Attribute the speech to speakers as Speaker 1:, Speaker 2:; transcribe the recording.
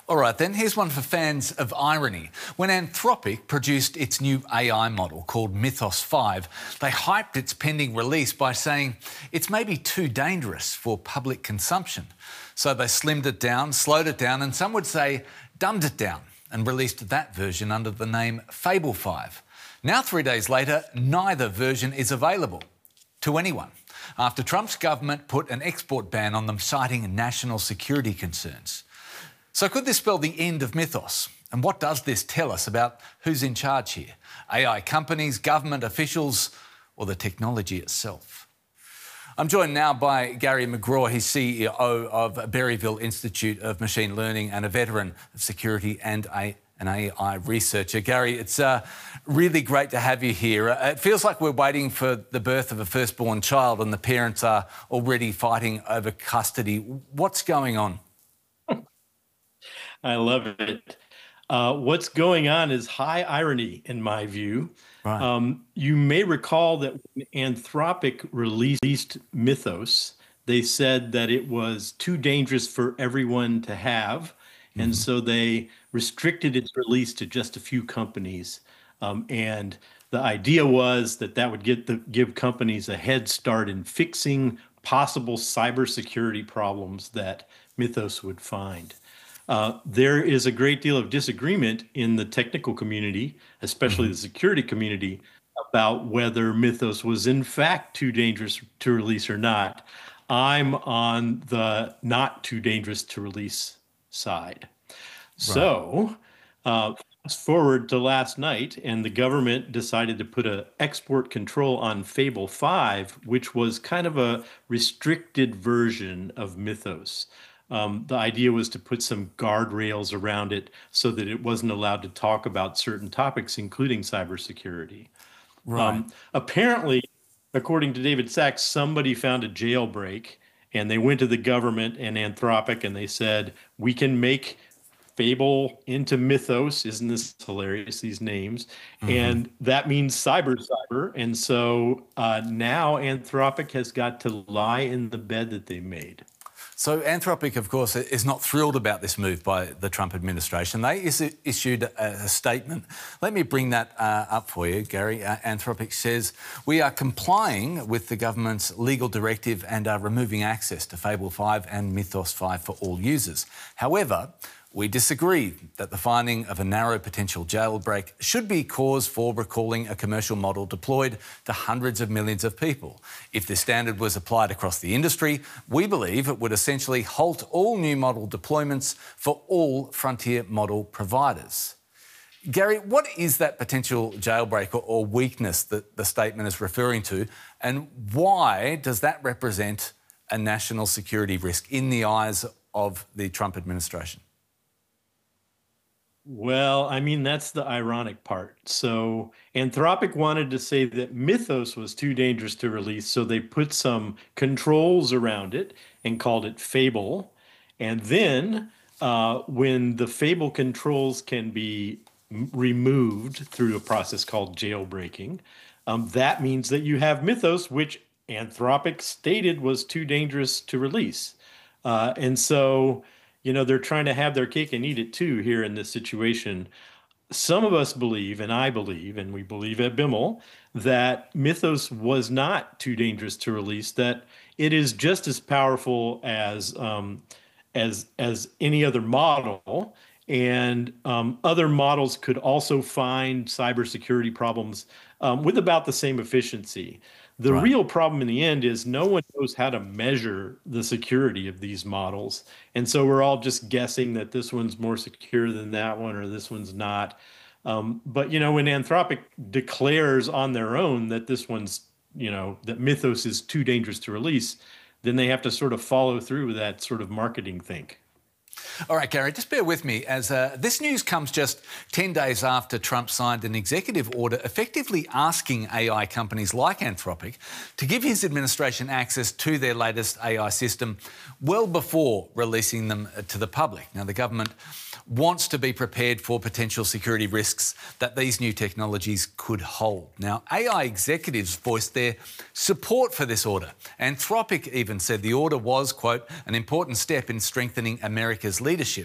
Speaker 1: All right, then, here's one for fans of irony. When Anthropic produced its new AI model called Mythos 5, they hyped its pending release by saying it's maybe too dangerous for public consumption. So they slimmed it down, slowed it down, and some would say dumbed it down and released that version under the name Fable 5. Now, 3 days later, neither version is available to anyone after Trump's government put an export ban on them, citing national security concerns. So could this spell the end of Mythos? And what does this tell us about who's in charge here? AI companies, government officials, or the technology itself? I'm joined now by Gary McGraw. He's CEO of Berryville Institute of Machine Learning and a veteran of security and an AI researcher. Gary, it's really great to have you here. It feels like we're waiting for the birth of a firstborn child and the parents are already fighting over custody. What's going on?
Speaker 2: I love it. What's going on is high irony, in my view.
Speaker 1: Right.
Speaker 2: You may recall that when Anthropic released Mythos, they said that it was too dangerous for everyone to have. And so they restricted its release to just a few companies. And the idea was that that would give companies a head start in fixing possible cybersecurity problems that Mythos would find. There is a great deal of disagreement in the technical community, especially the security community, about whether Mythos was in fact too dangerous to release or not. I'm on the not too dangerous to release side. So, fast forward to last night, and the government decided to put an export control on Fable 5, which was kind of a restricted version of Mythos. The idea was to put some guardrails around it so that it wasn't allowed to talk about certain topics, including cybersecurity.
Speaker 1: Right.
Speaker 2: Apparently, according to David Sachs, somebody found a jailbreak and they went to the government and Anthropic and they said, we can make Fable into Mythos. Isn't this hilarious, these names? And that means cyber. And so now Anthropic has got to lie in the bed that they made.
Speaker 1: So Anthropic, of course, is not thrilled about this move by the Trump administration. They issued a statement. Let me bring that up for you, Gary. Anthropic says, we are complying with the government's legal directive and are removing access to Fable 5 and Mythos 5 for all users. However, we disagree that the finding of a narrow potential jailbreak should be cause for recalling a commercial model deployed to hundreds of millions of people. If this standard was applied across the industry, we believe it would essentially halt all new model deployments for all frontier model providers. Gary, what is that potential jailbreak or weakness that the statement is referring to, and why does that represent a national security risk in the eyes of the Trump administration?
Speaker 2: Well, I mean, that's the ironic part. So Anthropic wanted to say that Mythos was too dangerous to release, so they put some controls around it and called it Fable. And then when the Fable controls can be removed through a process called jailbreaking, that means that you have Mythos, which Anthropic stated was too dangerous to release. And so they're trying to have their cake and eat it too here in this situation. Some of us believe, and I believe, and we believe at BIML, that Mythos was not too dangerous to release, that it is just as powerful as any other model, and other models could also find cybersecurity problems with about the same efficiency. The real problem in the end is no one knows how to measure the security of these models. And so we're all just guessing that this one's more secure than that one or this one's not. But, when Anthropic declares on their own that this one's, that Mythos is too dangerous to release, then they have to sort of follow through with that sort of marketing think.
Speaker 1: All right, Gary, just bear with me as this news comes just 10 days after Trump signed an executive order effectively asking AI companies like Anthropic to give his administration access to their latest AI system well before releasing them to the public. Now, the government wants to be prepared for potential security risks that these new technologies could hold. Now, AI executives voiced their support for this order. Anthropic even said the order was, quote, an important step in strengthening America's leadership